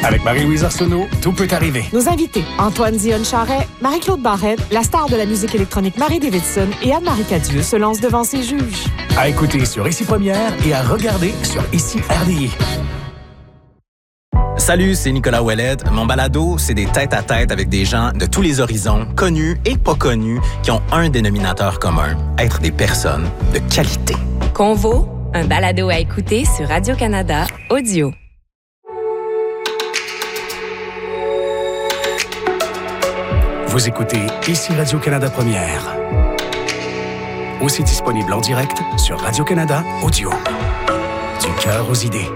Avec Marie-Louise Arsenault, tout peut arriver. Nos invités, Antoine Dionne-Charret, Marie-Claude Barrette, la star de la musique électronique Marie Davidson et Anne-Marie Cadieux se lancent devant ses juges. À écouter sur Ici Première et à regarder sur Ici RDI. Salut, c'est Nicolas Ouellet. Mon balado, c'est des tête-à-tête avec des gens de tous les horizons, connus et pas connus, qui ont un dénominateur commun, être des personnes de qualité. Convo, un balado à écouter sur Radio-Canada Audio. Vous écoutez Ici Radio-Canada Première. Aussi disponible en direct sur Radio-Canada Audio. Du cœur aux idées.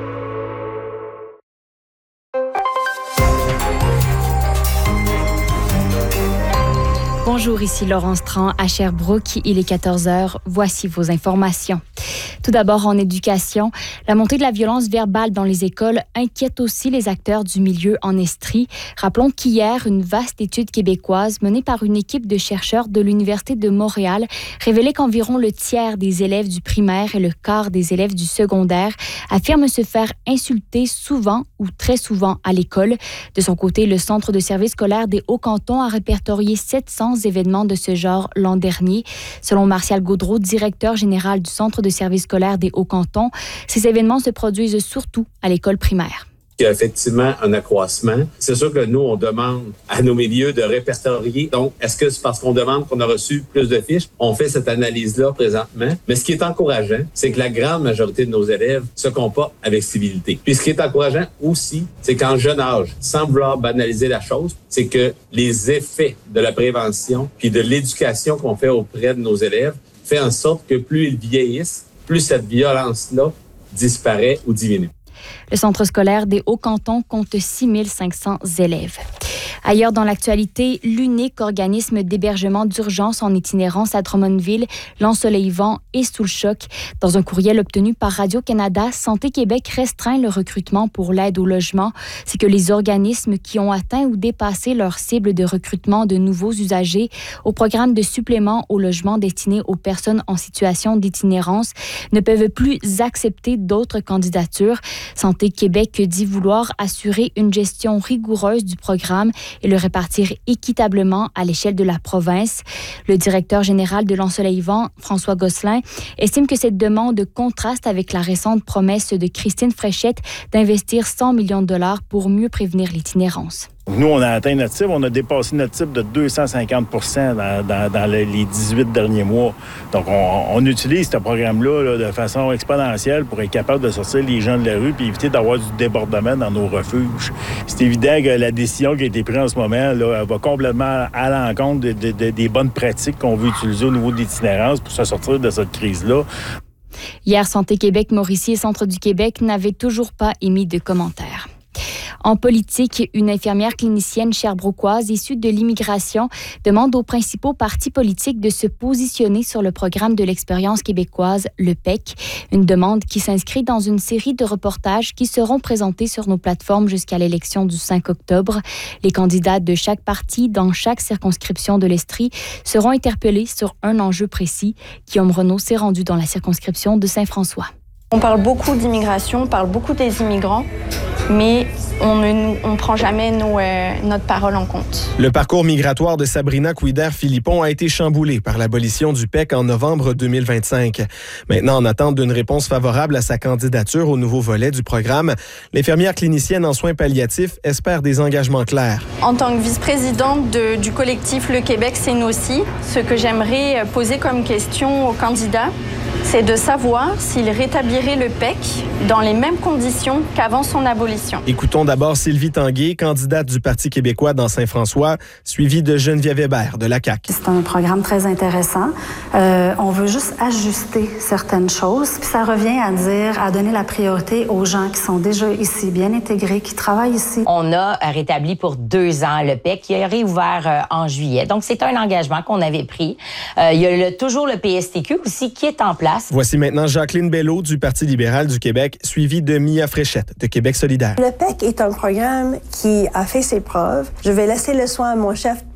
Bonjour, ici Laurence Tran à Sherbrooke. Il est 14h. Voici vos informations. Tout d'abord, en éducation, la montée de la violence verbale dans les écoles inquiète aussi les acteurs du milieu en Estrie. Rappelons qu'hier, une vaste étude québécoise menée par une équipe de chercheurs de l'Université de Montréal révélait qu'environ le tiers des élèves du primaire et le quart des élèves du secondaire affirment se faire insulter souvent ou très souvent à l'école. De son côté, le Centre de services scolaires des Hauts-Cantons a répertorié 700 événements de ce genre l'an dernier. Selon Martial Gaudreau, directeur général du Centre de services scolaires des Hauts-Cantons, ces événements se produisent surtout à l'école primaire. Il y a effectivement un accroissement. C'est sûr que nous, on demande à nos milieux de répertorier. Donc, est-ce que c'est parce qu'on demande qu'on a reçu plus de fiches? On fait cette analyse-là présentement. Mais ce qui est encourageant, c'est que la grande majorité de nos élèves se comportent avec civilité. Puis ce qui est encourageant aussi, c'est qu'en jeune âge, sans vouloir banaliser la chose, c'est que les effets de la prévention puis de l'éducation qu'on fait auprès de nos élèves fait en sorte que plus ils vieillissent, plus cette violence-là disparaît ou diminue. Le centre scolaire des Hauts-Cantons compte 6 500 élèves. Ailleurs dans l'actualité, l'unique organisme d'hébergement d'urgence en itinérance à Drummondville, l'Ensoleil-Vent, est sous le choc. Dans un courriel obtenu par Radio-Canada, Santé Québec restreint le recrutement pour l'aide au logement. C'est que les organismes qui ont atteint ou dépassé leur cible de recrutement de nouveaux usagers au programme de supplément au logement destiné aux personnes en situation d'itinérance ne peuvent plus accepter d'autres candidatures. Santé Québec dit vouloir assurer une gestion rigoureuse du programme et le répartir équitablement à l'échelle de la province. Le directeur général de l'Ensoleil-Vent, François Gosselin, estime que cette demande contraste avec la récente promesse de Christine Fréchette d'investir 100 millions de dollars pour mieux prévenir l'itinérance. Nous, on a atteint notre cible. On a dépassé notre cible de 250 % dans les 18 derniers mois. Donc, on utilise ce programme-là de façon exponentielle pour être capable de sortir les gens de la rue et éviter d'avoir du débordement dans nos refuges. C'est évident que la décision qui a été prise en ce moment là, elle va complètement à l'encontre des bonnes pratiques qu'on veut utiliser au niveau de l'itinérance pour se sortir de cette crise-là. Hier, Santé Québec, Mauricie et Centre du Québec n'avaient toujours pas émis de commentaires. En politique, une infirmière clinicienne sherbrookoise issue de l'immigration demande aux principaux partis politiques de se positionner sur le programme de l'expérience québécoise, le PEC. Une demande qui s'inscrit dans une série de reportages qui seront présentés sur nos plateformes jusqu'à l'élection du 5 octobre. Les candidats de chaque parti dans chaque circonscription de l'Estrie seront interpellés sur un enjeu précis. Guillaume Renaud s'est rendu dans la circonscription de Saint-François. On parle beaucoup d'immigration, on parle beaucoup des immigrants, mais on ne prend jamais notre parole en compte. Le parcours migratoire de Sabrina Couider-Philippon a été chamboulé par l'abolition du PEC en novembre 2025. Maintenant, en attente d'une réponse favorable à sa candidature au nouveau volet du programme, l'infirmière clinicienne en soins palliatifs espère des engagements clairs. En tant que vice-présidente du collectif Le Québec, c'est nous aussi. Ce que j'aimerais poser comme question aux candidats, c'est de savoir s'il rétablirait le PEC dans les mêmes conditions qu'avant son abolition. Écoutons d'abord Sylvie Tanguay, candidate du Parti québécois dans Saint-François, suivie de Geneviève Hébert de la CAQ. C'est un programme très intéressant. On veut juste ajuster certaines choses, puis ça revient à donner la priorité aux gens qui sont déjà ici, bien intégrés, qui travaillent ici. On a rétabli pour 2 ans le PEC qui a réouvert en juillet. Donc, c'est un engagement qu'on avait pris. Il y a toujours le PSTQ aussi qui est en place. Voici maintenant Jacqueline Bello du Parti libéral du Québec, suivie de Mia Fréchette de Québec solidaire. Le PEC est un programme qui a fait ses preuves. Je vais laisser le soin à mon chef